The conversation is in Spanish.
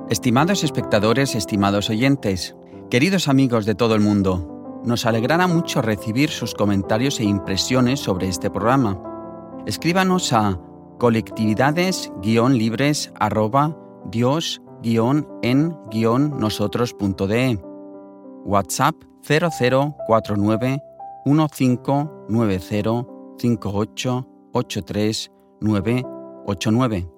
Estimados espectadores, estimados oyentes, queridos amigos de todo el mundo, nos alegrará mucho recibir sus comentarios e impresiones sobre este programa. Escríbanos a colectividades@dios-en-nosotros.de, WhatsApp 0049 1590 5883 989.